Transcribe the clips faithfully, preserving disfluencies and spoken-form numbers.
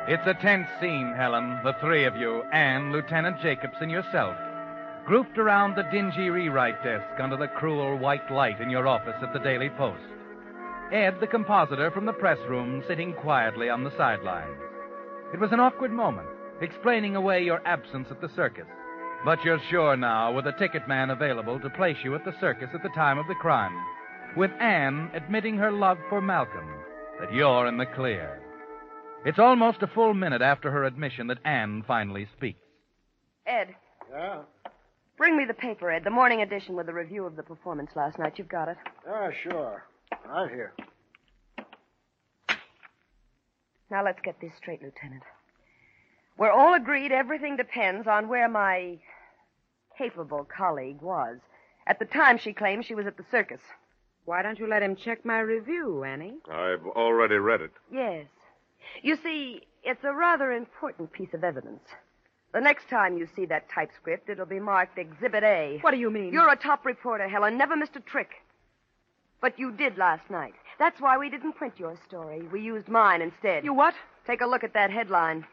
It's a tense scene, Helen, the three of you, and Lieutenant Jacobs and yourself, grouped around the dingy rewrite desk under the cruel white light in your office at the Daily Post. Ed, the compositor from the press room, sitting quietly on the sidelines. It was an awkward moment, explaining away your absence at the circus. But you're sure now, with a ticket man available to place you at the circus at the time of the crime, with Anne admitting her love for Malcolm, that you're in the clear. It's almost a full minute after her admission that Anne finally speaks. Ed. Yeah? Bring me the paper, Ed, the morning edition with the review of the performance last night. You've got it. Ah, sure. Right here. Now, let's get this straight, Lieutenant. We're all agreed everything depends on where my capable colleague was. At the time she claims she was at the circus. Why don't you let him check my review, Annie? I've already read it. Yes. You see, it's a rather important piece of evidence. The next time you see that typescript, it'll be marked Exhibit A. What do you mean? You're a top reporter, Helen. Never missed a trick. But you did last night. That's why we didn't print your story. We used mine instead. You what? Take a look at that headline.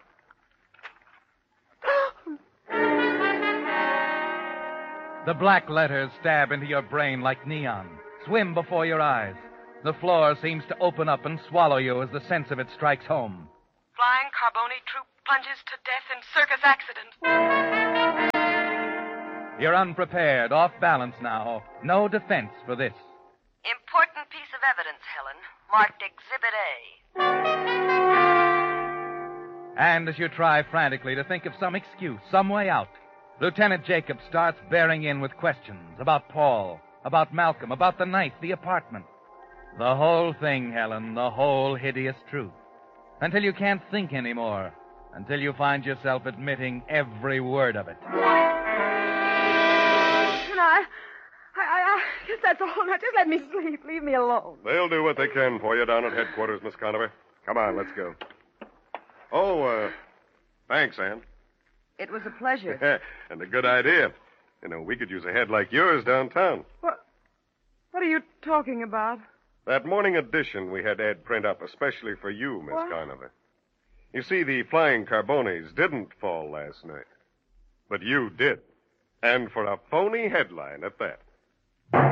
The black letters stab into your brain like neon, swim before your eyes. The floor seems to open up and swallow you as the sense of it strikes home. Flying Carboni troop plunges to death in circus accident. You're unprepared, off balance now. No defense for this. Important piece of evidence, Helen. Marked Exhibit A. And as you try frantically to think of some excuse, some way out, Lieutenant Jacobs starts bearing in with questions about Paul, about Malcolm, about the night, the apartment. The whole thing, Helen, the whole hideous truth. Until you can't think anymore. Until you find yourself admitting every word of it. Can I? I, I, I guess that's all. Now, just let me sleep. Leave me alone. They'll do what they can for you down at headquarters, Miss Conover. Come on, let's go. Oh, uh, thanks, Anne. It was a pleasure. And a good idea. You know, we could use a head like yours downtown. What? What are you talking about? That morning edition we had Ed print up especially for you, Miss What? Conover. You see, the Flying Carbonis didn't fall last night. But you did. And for a phony headline at that.